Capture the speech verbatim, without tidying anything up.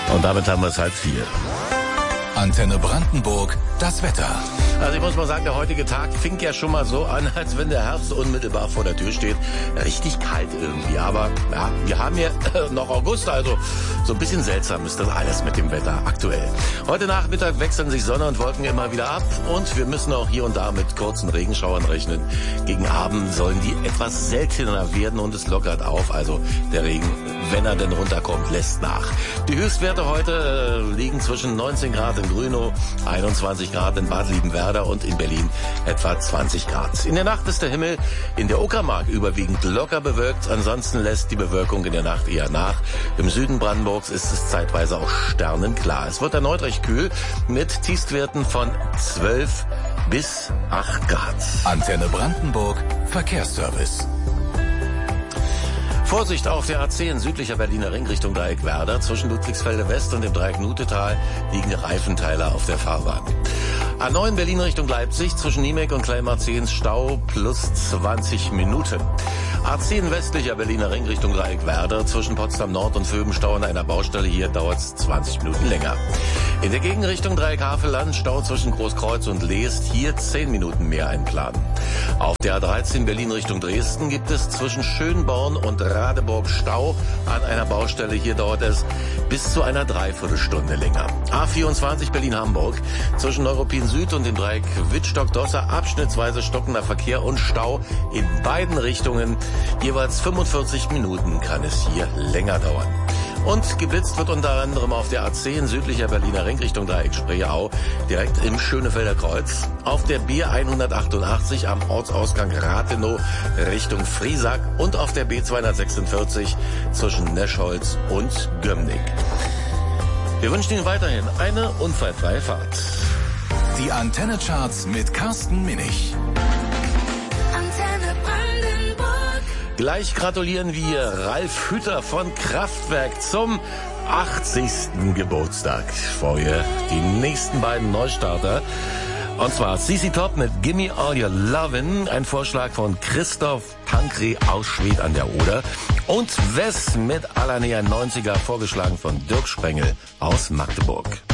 Und damit haben wir es halb vier. Antenne Brandenburg, das Wetter. Also ich muss mal sagen, der heutige Tag fing ja schon mal so an, als wenn der Herbst unmittelbar vor der Tür steht. Richtig kalt irgendwie, aber ja, wir haben ja noch August, also so ein bisschen seltsam ist das alles mit dem Wetter aktuell. Heute Nachmittag wechseln sich Sonne und Wolken immer wieder ab und wir müssen auch hier und da mit kurzen Regenschauern rechnen. Gegen Abend sollen die etwas seltener werden und es lockert auf, also der Regen, wenn er denn runterkommt, lässt nach. Die Höchstwerte heute äh, liegen zwischen neunzehn Grad in Grünow, einundzwanzig Grad in Bad Liebenwerda und in Berlin etwa zwanzig Grad. In der Nacht ist der Himmel in der Uckermark überwiegend locker bewölkt. Ansonsten lässt die Bewölkung in der Nacht eher nach. Im Süden Brandenburgs ist es zeitweise auch sternenklar. Es wird erneut recht kühl mit Tiefstwerten von zwölf bis acht Grad. Antenne Brandenburg, Verkehrsservice. Vorsicht auf der A zehn südlicher Berliner Ring Richtung Dreieckwerder. Zwischen Ludwigsfelde West und dem Dreieck Nutetal liegen Reifenteiler auf der Fahrbahn. A neun Berlin Richtung Leipzig zwischen Niemek und Kleinmarzehns Stau plus zwanzig Minuten. A zehn westlicher Berliner Ring Richtung Dreieckwerder zwischen Potsdam Nord und Vöbenstau an einer Baustelle. Hier dauert es zwanzig Minuten länger. In der Gegenrichtung Dreieck Havelland Stau zwischen Großkreuz und Leest. Hier zehn Minuten mehr einplanen. Auf der A dreizehn Berlin Richtung Dresden gibt es zwischen Schönborn und Radeburg Stau an einer Baustelle. Hier dauert es bis zu einer Dreiviertelstunde länger. A vierundzwanzig Berlin-Hamburg zwischen Neuruppin Süd und dem Dreieck Wittstock-Dosser abschnittsweise stockender Verkehr und Stau in beiden Richtungen. Jeweils fünfundvierzig Minuten kann es hier länger dauern. Und geblitzt wird unter anderem auf der A zehn südlicher Berliner Ring Richtung Dreieck Spreeau, direkt im Schönefelder Kreuz. Auf der B hundertachtundachtzig am Ortsausgang Rathenow Richtung Friesack und auf der B zweihundertsechsundvierzig zwischen Neschholz und Gömnigk. Wir wünschen Ihnen weiterhin eine unfallfreie Fahrt. Die Antenne-Charts mit Carsten Minich. Gleich gratulieren wir Ralf Hütter von Kraftwerk zum achtzigsten Geburtstag. Vorher die nächsten beiden Neustarter. Und zwar C C Top mit Gimme All Your Lovin', ein Vorschlag von Christoph Pankre aus Schwedt an der Oder. Und Wes mit Aller Näher neunziger, vorgeschlagen von Dirk Sprengel aus Magdeburg.